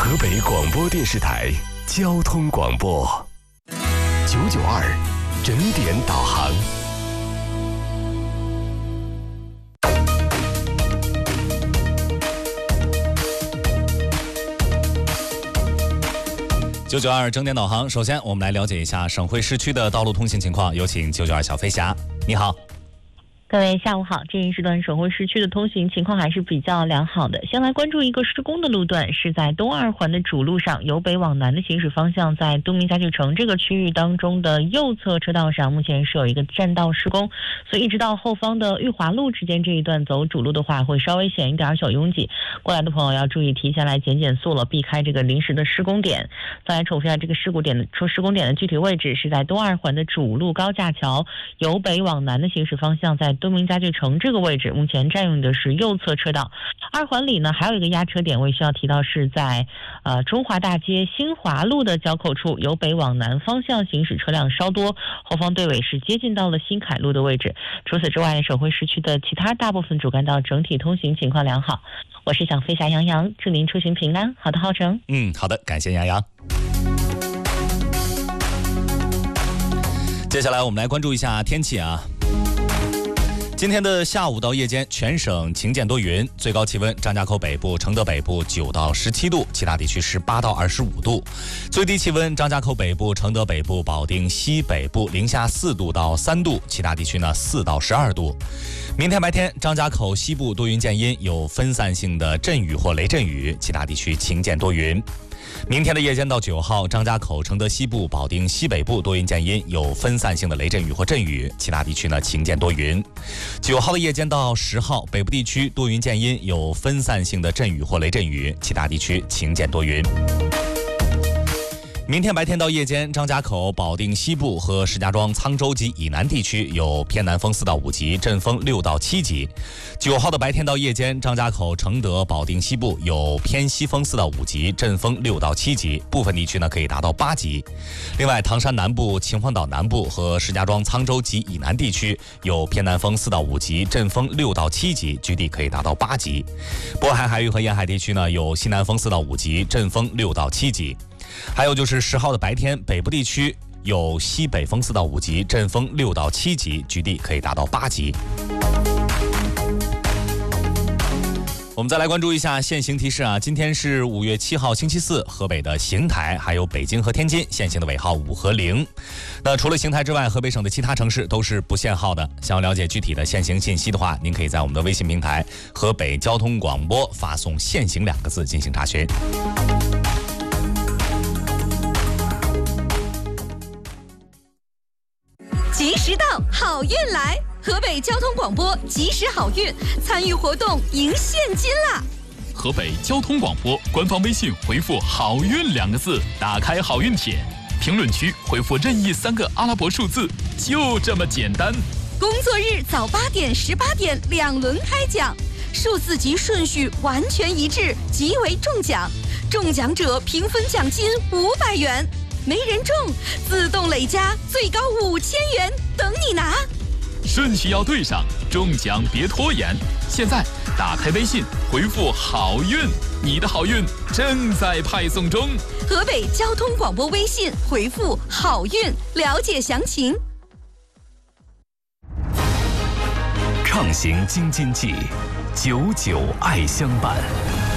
河北广播电视台交通广播992整点导航。 992整点导航，首先我们来了解一下省会市区的道路通行情况，有请992小飞侠。你好。 各位下午好，这一时段省会市区的通行情况还是比较良好的。先来关注一个施工的路段，是在东二环的主路上，由北往南的行驶方向，在东明家具城这个区域当中的右侧车道上，目前是有一个占道施工，所以一直到后方的裕华路之间这一段走主路的话，会稍微显一点小拥挤。过来的朋友要注意提前来减速了，避开这个临时的施工点。再来重复一下这个施工点的具体位置，是在东二环的主路高架桥，由北往南的行驶方向，在东明家具城这个位置，目前占用的是右侧车道。二环里呢，还有一个压车点位需要提到，是在中华大街新华路的交口处，由北往南方向行驶车辆稍多，后方队尾是接近到了新凯路的位置。除此之外，省会市区的其他大部分主干道整体通行情况良好。我是小飞侠杨洋，祝您出行平安，好的好成。 好的，感谢杨洋。接下来我们来关注一下天气啊。今天的下午到夜间，全省晴间多云，最高气温张家口北部、承德北部9到17度，其他地区18到25度。最低气温张家口北部、承德北部、保定西北部零下4度到3度，其他地区呢4到12度。明天白天，张家口西部多云见阴，有分散性的阵雨或雷阵雨，其他地区晴间多云。明天的夜间到9号，张家口、承德西部、保定西北部多云见阴，有分散性的雷阵雨或阵雨，其他地区呢晴间多云。9号的夜间到10号，北部地区多云见阴，有分散性的阵雨或雷阵雨，其他地区晴间多云。明天白天到夜间，张家口、保定西部和石家庄、沧州及以南地区有偏南风4到5级，阵风6到7级。9号的白天到夜间，张家口、承德、保定西部有偏西风4到5级，阵风6到7级，部分地区呢可以达到8级。另外，唐山南部、秦皇岛南部和石家庄、沧州及以南地区有偏南风4到5级，阵风6到7级，局地可以达到8级。渤海海域和沿海地区呢有西南风4到5级，阵风6到7级。还有就是10号的白天，北部地区有西北风4到5级，阵风6到7级，局地可以达到8级。我们再来关注一下限行提示啊，今天是5月7号星期四，河北的邢台还有北京和天津限行的尾号5和0。那除了邢台之外，河北省的其他城市都是不限号的。想要了解具体的限行信息的话，您可以在我们的微信平台河北交通广播发送限行2个字进行查询。 及时到，好运来！河北交通广播及时好运，参与活动赢现金啦！ 河北交通广播官方微信回复“好运”2个字，打开好运帖，评论区回复任意3个阿拉伯数字，就这么简单。 工作日早8点、18点2轮开奖，数字及顺序完全一致，即为中奖。中奖者平分奖金500元。没人中，自动累加最高5000元，等你拿。 顺序要对上，中奖别拖延。现在打开微信，回复“好运”，你的好运正在派送中。 河北交通广播微信回复“好运”，了解详情。 畅行京津冀，99爱相伴。